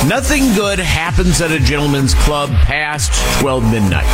Nothing good happens at a gentleman's club past 12 midnight.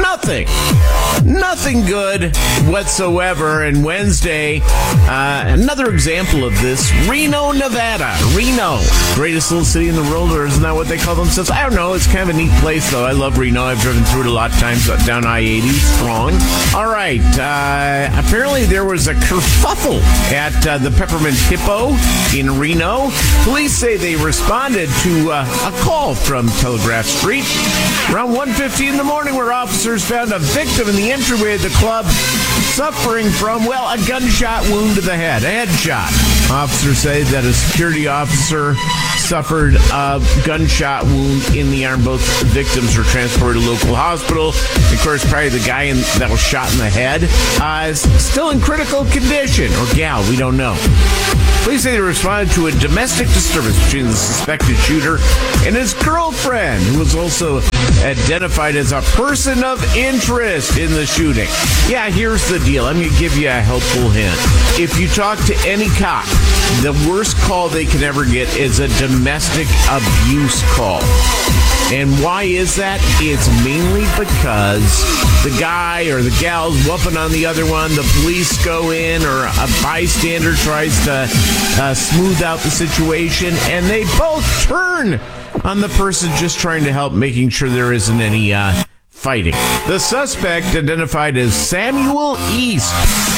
Nothing good whatsoever. And Wednesday, another example of this, Reno, Nevada. Reno, greatest little city in the world, or isn't that what they call themselves? I don't know. It's kind of a neat place, though. I love Reno. I've driven through it a lot of times down I-80. Strong. All right. Apparently there was a kerfuffle at the Peppermint Hippo in Reno. Police say they responded to a call from Telegraph Street around 1:50 in the morning, where officers found a victim in the entryway of the club suffering from, well, a gunshot wound to the head, a headshot. Officers say that a security officer suffered a gunshot wound in the arm. Both victims were transported to a local hospital. Of course, probably the guy that was shot in the head is still in critical condition, or gal, we don't know. Police say they responded to a domestic disturbance between the suspected shooter and his girlfriend, who was also identified as a person of interest in the shooting. Yeah, here's the deal. I'm going to give you a helpful hint. If you talk to any cop, the worst call they can ever get is a domestic abuse call. And why is that? It's mainly because the guy or the gal's whooping on the other one, the police go in, or a bystander tries to smooth out the situation, and they both turn on the person just trying to help, making sure there isn't any fighting. The suspect, identified as Samuel East,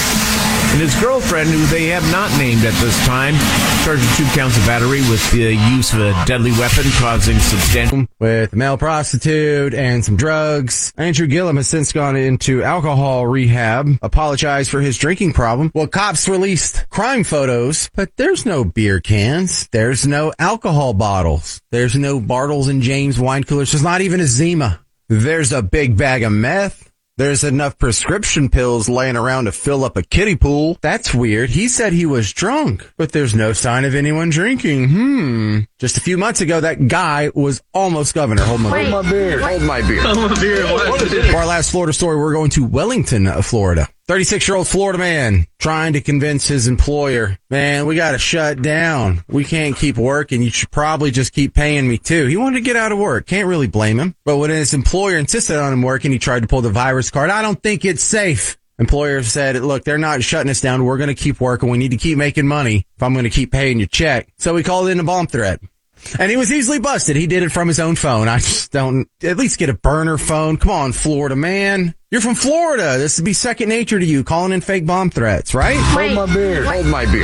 and his girlfriend, who they have not named at this time, charged with 2 counts of battery with the use of a deadly weapon causing substantial... With a male prostitute and some drugs. Andrew Gillum has since gone into alcohol rehab, apologized for his drinking problem. Well, cops released crime photos, but there's no beer cans. There's no alcohol bottles. There's no Bartles and James wine coolers. There's not even a Zima. There's a big bag of meth. There's enough prescription pills laying around to fill up a kiddie pool. That's weird. He said he was drunk, but there's no sign of anyone drinking. Just a few months ago, that guy was almost governor. Hold my beer. Hold my beer. For our last Florida story, we're going to Wellington, Florida. 36-year-old Florida man trying to convince his employer, man, we got to shut down. We can't keep working. You should probably just keep paying me too. He wanted to get out of work. Can't really blame him. But when his employer insisted on him working, he tried to pull the virus card. I don't think it's safe. Employer said, look, they're not shutting us down. We're going to keep working. We need to keep making money if I'm going to keep paying your check. So he called in a bomb threat. And he was easily busted. He did it from his own phone. I just don't, at least get a burner phone. Come on, Florida, man. You're from Florida. This would be second nature to you, calling in fake bomb threats, right? Hold my beer. Hold my beer.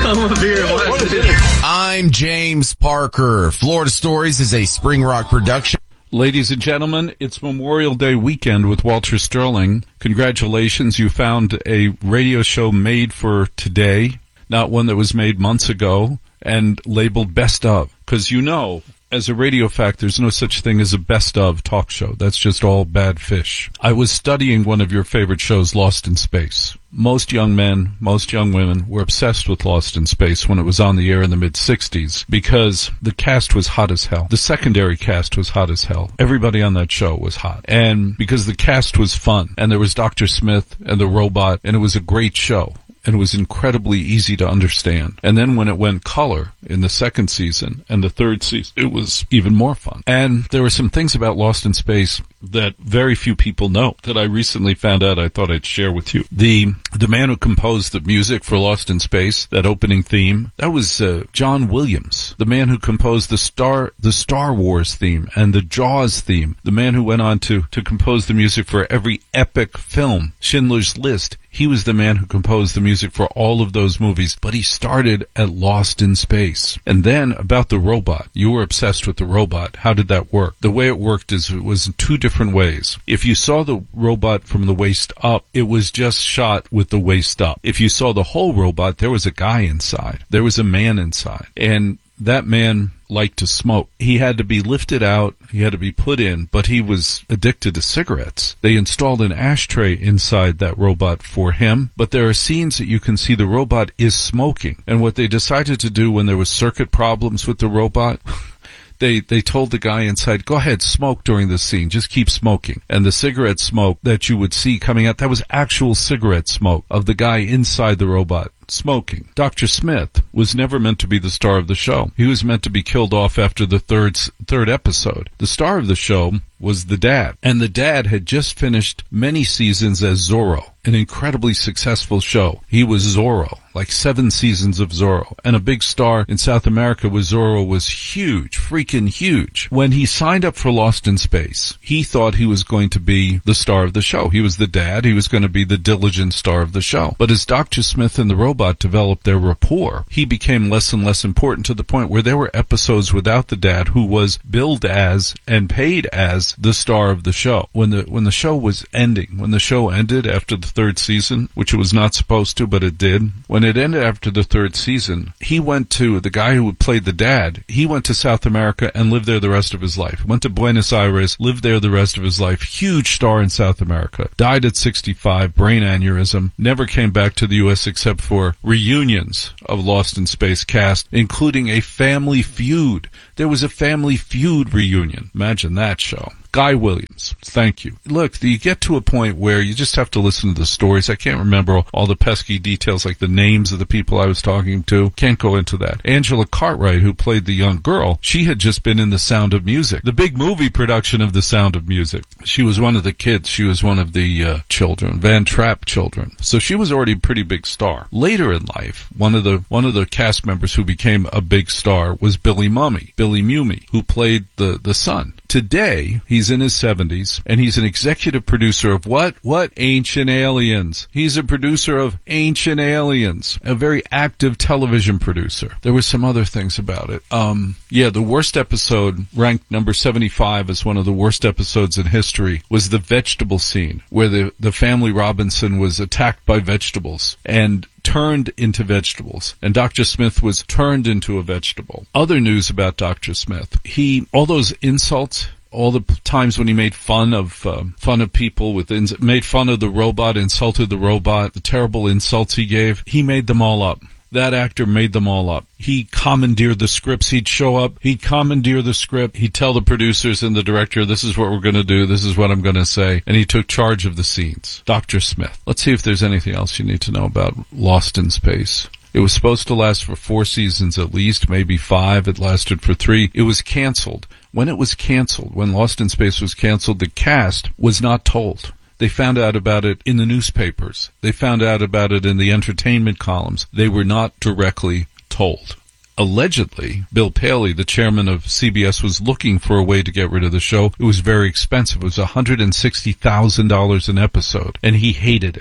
I'm James Parker. Florida Stories is a Spring Rock production. Ladies and gentlemen, it's Memorial Day weekend with Walter Sterling. Congratulations, you found a radio show made for today, not one that was made months ago, and labeled Best Of. Because you know, as a radio fact, there's no such thing as a Best Of talk show. That's just all bad fish. I was studying one of your favorite shows, Lost in Space. Most young men, most young women were obsessed with Lost in Space when it was on the air in the mid-60s because the cast was hot as hell. The secondary cast was hot as hell. Everybody on that show was hot. And because the cast was fun, and there was Dr. Smith and the robot, and it was a great show. And it was incredibly easy to understand. And then when it went color in the second season and the third season, it was even more fun. And there were some things about Lost in Space that very few people know that I recently found out I thought I'd share with you. The man who composed the music for Lost in Space, that opening theme, that was John Williams. The man who composed the Star Wars theme and the Jaws theme. The man who went on to compose the music for every epic film, Schindler's List. He was the man who composed the music for all of those movies, but he started at Lost in Space. And then about the robot. You were obsessed with the robot. How did that work? The way it worked is it was in 2 different ways. If you saw the robot from the waist up, it was just shot with the waist up. If you saw the whole robot, there was a guy inside. There was a man inside. And that man liked to smoke. He had to be lifted out, he had to be put in, but he was addicted to cigarettes. They installed an ashtray inside that robot for him, but there are scenes that you can see the robot is smoking. And what they decided to do when there was circuit problems with the robot, They told the guy inside, go ahead, smoke during this scene. Just keep smoking. And the cigarette smoke that you would see coming out, that was actual cigarette smoke of the guy inside the robot. smoking. Dr. Smith was never meant to be the star of the show. He was meant to be killed off after the third episode. The star of the show was the dad, and the dad had just finished many seasons as Zorro, an incredibly successful show. He was Zorro, like 7 seasons of Zorro, and a big star in South America was Zorro was huge, freaking huge. When he signed up for Lost in Space, he thought he was going to be the star of the show. He was the dad. He was going to be the diligent star of the show. But as Dr. Smith and the robot developed their rapport, he became less and less important to the point where there were episodes without the dad who was billed as and paid as the star of the show. When the show was ending, when the show ended after the 3rd season, which it was not supposed to, but it did, when it ended after the 3rd season, he went to, the guy who played the dad, he went to South America and lived there the rest of his life. Went to Buenos Aires, lived there the rest of his life. Huge star in South America. Died at 65, brain aneurysm. Never came back to the U.S. except for reunions of Lost in Space cast, including a Family Feud. There was a Family Feud reunion. Imagine that show. Guy Williams, thank you. Look, you get to a point where you just have to listen to the stories. I can't remember all the pesky details, like the names of the people I was talking to. Can't go into that. Angela Cartwright, who played the young girl, she had just been in The Sound of Music, the big movie production of The Sound of Music. She was one of the kids. She was one of the children, Van Trapp children. So she was already a pretty big star. Later in life, one of the cast members who became a big star was Billy Mumy, who played the son. Today, he's in his 70s, and he's an executive producer of what? Ancient Aliens. He's a producer of Ancient Aliens, a very active television producer. There were some other things about it. The worst episode, ranked number 75 as one of the worst episodes in history, was the vegetable scene, where the family Robinson was attacked by vegetables and turned into vegetables, and Dr. Smith was turned into a vegetable. Other news about Dr. Smith: all those insults, all the times when he made fun of people, made fun of the robot, insulted the robot, the terrible insults he gave, he made them all up. That actor made them all up. He commandeered the scripts. He'd show up, he'd commandeer the script, he'd tell the producers and the director, this is what we're going to do, this is what I'm going to say, and he took charge of the scenes. Dr. Smith. Let's see if there's anything else you need to know about Lost in Space. It was supposed to last for 4 seasons at least, maybe 5. It lasted for 3. It was canceled. When it was canceled, when Lost in Space was canceled, the cast was not told. They found out about it in the newspapers. They found out about it in the entertainment columns. They were not directly told. Allegedly, Bill Paley, the chairman of CBS, was looking for a way to get rid of the show. It was very expensive. It was $160,000 an episode, and he hated it.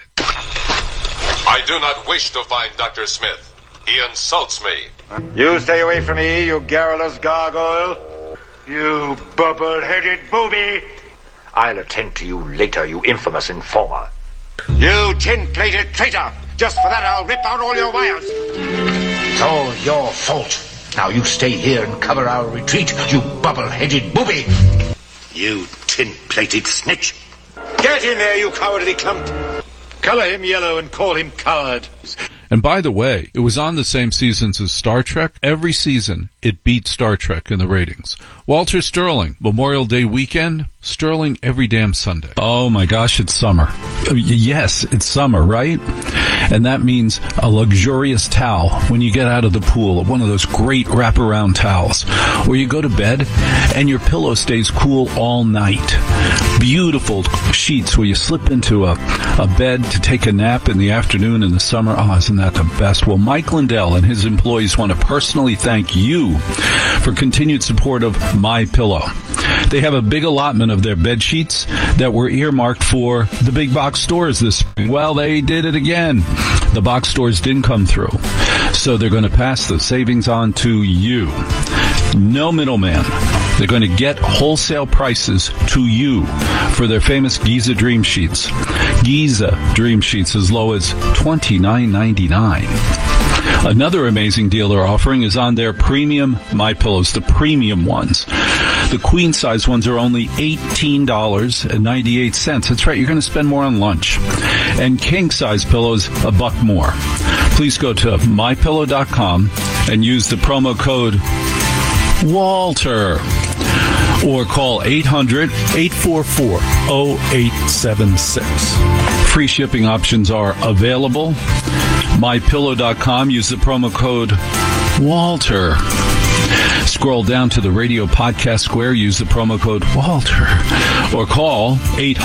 I do not wish to find Dr. Smith. He insults me. You stay away from me, you garrulous gargoyle. You bubble-headed booby. I'll attend to you later, you infamous informer. You tin-plated traitor! Just for that, I'll rip out all your wires. It's all your fault. Now you stay here and cover our retreat, you bubble-headed booby. You tin-plated snitch. Get in there, you cowardly clump. Color him yellow and call him coward. And by the way, it was on the same seasons as Star Trek. Every season, it beat Star Trek in the ratings. Walter Sterling, Memorial Day weekend, Sterling every damn Sunday. Oh my gosh, it's summer. Yes, it's summer, right? And that means a luxurious towel when you get out of the pool, one of those great wraparound towels, where you go to bed and your pillow stays cool all night. Beautiful sheets where you slip into a bed to take a nap in the afternoon in the summer. Oh, isn't that the best? Well, Mike Lindell and his employees want to personally thank you for continued support of MyPillow. They have a big allotment of their bed sheets that were earmarked for the big box stores this spring. Well, they did it again. The box stores didn't come through. So they're going to pass the savings on to you. No middleman. They're going to get wholesale prices to you for their famous Giza Dream Sheets. Giza Dream Sheets as low as $29.99. Another amazing deal they're offering is on their premium MyPillows, the premium ones. The queen size ones are only $18.98. That's right, you're going to spend more on lunch. And king size pillows, $1 more. Please go to mypillow.com and use the promo code Walter, or call 800-844-0876. Free shipping options are available. MyPillow.com. Use the promo code Walter. Scroll down to the radio podcast square. Use the promo code Walter. Or call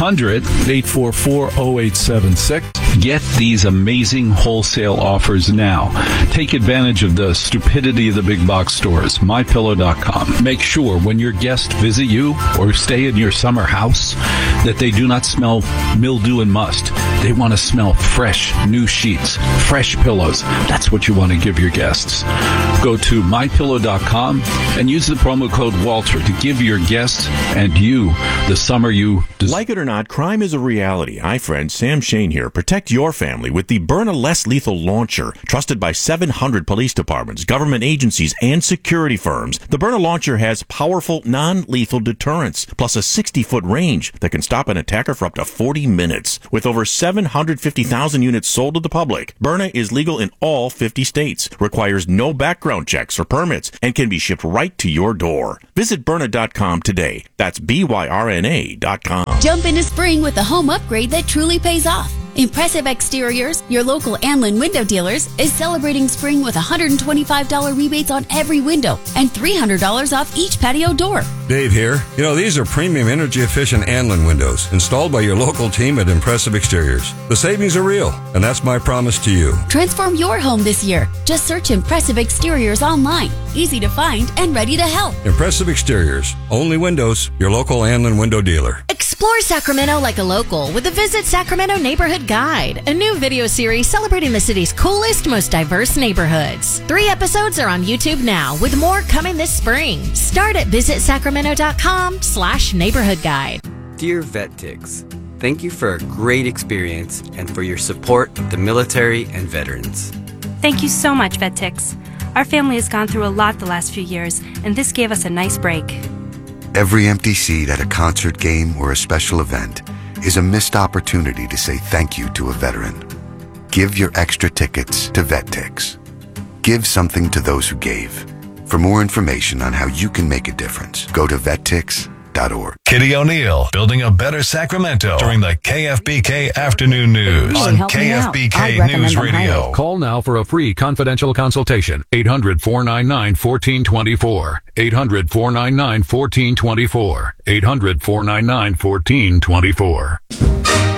800-844-0876. Get these amazing wholesale offers now. Take advantage of the stupidity of the big box stores. MyPillow.com. Make sure when your guests visit you or stay in your summer house that they do not smell mildew and must. They want to smell fresh, new sheets, fresh pillows. That's what you want to give your guests. Go to MyPillow.com and use the promo code Walter to give your guests and you the summer you deserve. Like it or not, crime is a reality. Hi, friends. Sam Shane here. Protect your family with the Byrna Less Lethal Launcher. Trusted by 700 police departments, government agencies, and security firms, the Byrna Launcher has powerful, non-lethal deterrence, plus a 60-foot range that can stop an attacker for up to 40 minutes. With over 750,000 units sold to the public, Byrna is legal in all 50 states, requires no background checks or permits, and can be shipped right to your door. Visit Byrna.com today. That's BYRNA.com. Jump into spring with a home upgrade that truly pays off. Impressive Exteriors, your local Anlin window dealers, is celebrating spring with $125 rebates on every window and $300 off each patio door. Dave here. You know, these are premium energy-efficient Anlin windows installed by your local team at Impressive Exteriors. The savings are real, and that's my promise to you. Transform your home this year. Just search Impressive Exteriors online. Easy to find and ready to help. Impressive Exteriors. Only windows. Your local Anlin window dealer. Explore Sacramento like a local with the Visit Sacramento Neighborhood Guide, a new video series celebrating the city's coolest, most diverse neighborhoods. 3 episodes are on YouTube now, with more coming this spring. Start at visitsacramento.com/neighborhood guide. Dear VetTix, thank you for a great experience and for your support of the military and veterans. Thank you so much, VetTix. Our family has gone through a lot the last few years, and this gave us a nice break. Every empty seat at a concert, game, or a special event is a missed opportunity to say thank you to a veteran. Give your extra tickets to VetTix. Give something to those who gave. For more information on how you can make a difference, go to vettix.org. Kitty O'Neill, building a better Sacramento during the KFBK Afternoon News on KFBK News Radio. Call now for a free confidential consultation. 800-499-1424. 800-499-1424. 800-499-1424.